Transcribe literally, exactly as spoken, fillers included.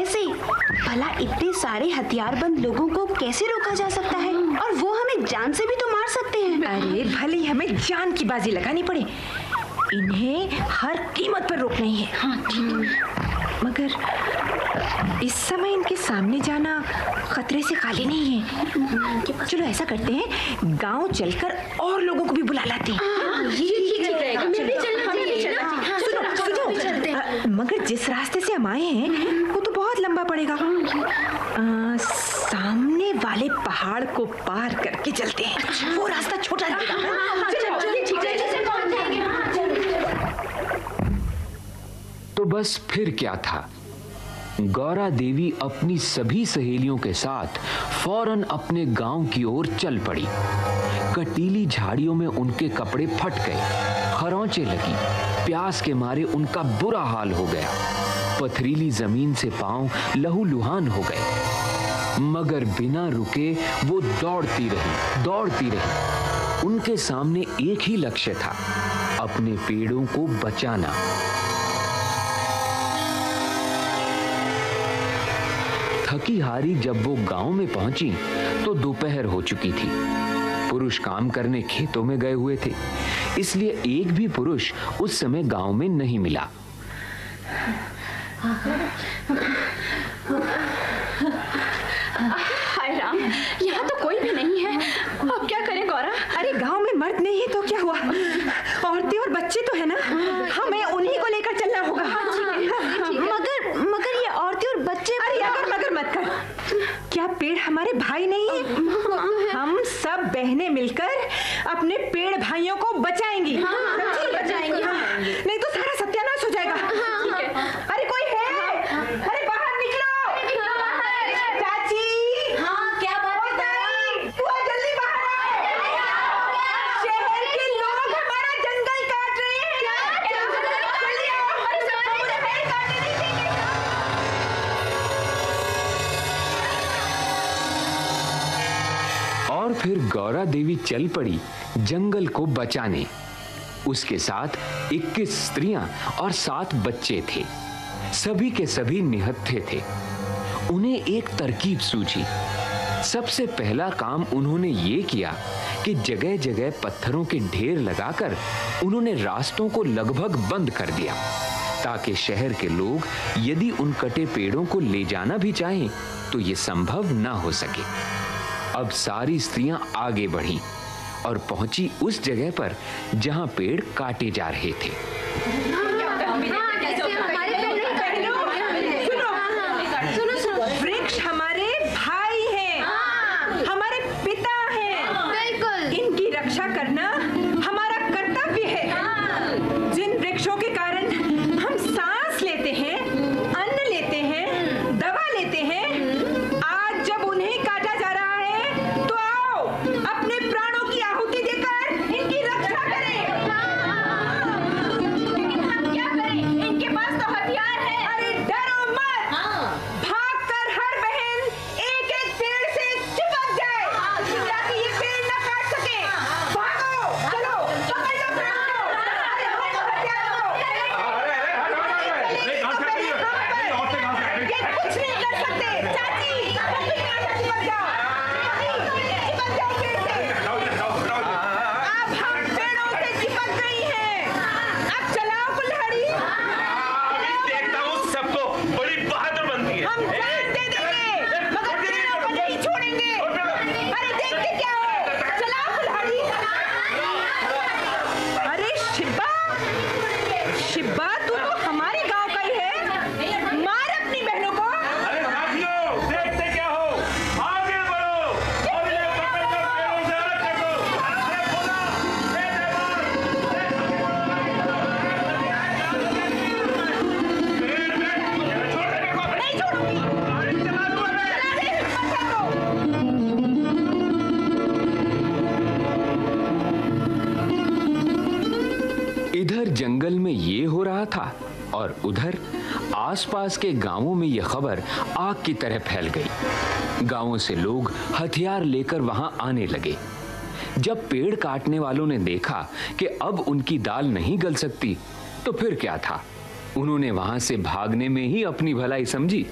कैसे? भला इतने सारे हथियारबंद लोगों को कैसे रोका जा सकता है? और वो हमें जान से भी तो मार सकते हैं। अरे भले ही हमें जान की बाजी लगानी पड़े, इन्हें हर कीमत पर रोकना ही है। हाँ, मगर इस समय इनके सामने जाना खतरे से खाली नहीं है। चलो ऐसा करते हैं, गांव चलकर और लोगों को भी बुला लाते हैं। ये ठीक रहेगा। हमें भी चलना चाहिए। सुनो सुनो, मगर जिस रास्ते से हम आए हैं वो तो बहुत लंबा पड़ेगा। आ, सामने वाले पहाड़ को पार करके चलते हैं। वो रास्ता छोटा लगेगा। तो बस फिर क्या था, गौरा देवी अपनी सभी सहेलियों के साथ फौरन अपने गांव की ओर चल पड़ी। कटीली झाड़ियों में उनके कपड़े फट गए, खरोंचे लगी, प्यास के मारे उनका बुरा हाल हो गया, पथरीली जमीन से पांव लहूलुहान हो गए। मगर बिना रुके वो दौड़ती रही दौड़ती रही। उनके सामने एक ही लक्ष्य था, अपने पेड़ों को बचाना। थकी हारी जब वो गांव में पहुंची तो दोपहर हो चुकी थी। पुरुष काम करने खेतों में गए हुए थे, इसलिए एक भी पुरुष उस समय गांव में नहीं मिला। हाय राम, यहाँ तो कोई भी नहीं है। अब क्या करें गौरा? अरे गांव में मर्द नहीं है तो क्या हुआ, औरतें और बच्चे तो है ना, हमें उन्हीं को लेकर चलना होगा। मगर मगर ये औरतें और बच्चे। अरे अगर मगर मत कर, क्या पेड़ हमारे भाई नहीं है? हम सब बहनें मिलकर अपने पेड़ भाइयों को बचाएंगी। बचाएंगे। नहीं तो सारा सत्यानाश हो जाएगा। अरे कोई है? अरे बाहर निकलो। चाची। हाँ, क्या बात है? तू आ, जल्दी बाहर आओ। शहर के लोग हमारा जंगल काट रहे हैं। जल्दी आओ। मुझे पेड़ काटने नहीं देंगे। और फिर गौरा देवी चल पड़ी जंगल को बचाने। उसके साथ इक्कीस स्त्रियां और सात बच्चे थे। सभी के सभी निहत्थे थे। उन्हें एक तरकीब सूझी। सबसे पहला काम उन्होंने ये किया कि जगह जगह पत्थरों के ढेर लगाकर उन्होंने रास्तों को लगभग बंद कर दिया, ताकि शहर के लोग यदि उन कटे पेड़ों को ले जाना भी चाहें तो ये संभव ना हो सके। अब सारी स्त्रियां आगे बढ़ीं और पहुंची उस जगह पर जहां पेड़ काटे जा रहे थे। सुनो सुनो, वृक्ष हमारे भाई हैं, हमारे पिता हैं। इनकी रक्षा करना हमारा कर्तव्य है। जिन वृक्षों के कारण हम सांस लेते हैं, अन्न लेते हैं, दवा लेते हैं, आज जब उन्हें काटा जा रहा है तो आओ अपने प्राणों की आहुति देकर इनकी रक्षा करें। लेकिन हम क्या करें? इनके पास तो हथियार है। अरे डरो मत। भागकर हर बहन एक एक पेड़ से चिपक जाए ताकि ये पेड़ न काट सके। भागो, चलो, पकड़ लो पेड़ को। अरे हथियार लो। ये कुछ नहीं कर सकते। चाची, तुम भी यहाँ से चिपक जाओ। चिपक जाओ पेड़ से। अब हम पेड़ों से चिपक गई हैं। अब चलाओ कुल्हाड़ी। देखता हूँ सबको बड़ी बहादुर बनती है। हम जान दे देंगे मगर पेड़ों को नहीं छोड़ेंगे। अरे देखते क्या हो, चलाओ कुल्हाड़ी। अरे शिब्बा, शिब्बा तू तो हमारे गांव का ही है, मार अपनी बहनों को। अरे साथियों, देखते क्या हो, आगे बढ़ो और ये पकड़ कर पेड़ों से अलग कर दो। अरे बोला, दे दे मार, दे दे मार। छोड़ दे मेरे को। नहीं छोड़ूंगी। गाड़ी चला दो। चला दे, मत छोड़ो। इधर जंगल में ये हो रहा था और उधर आसपास के गांवों में यह खबर आग की तरह फैल गई। गांवों से लोग हथियार लेकर वहां आने लगे। जब पेड़ काटने वालों ने देखा कि अब उनकी दाल नहीं गल सकती तो फिर क्या था, उन्होंने वहां से भागने में ही अपनी भलाई समझी।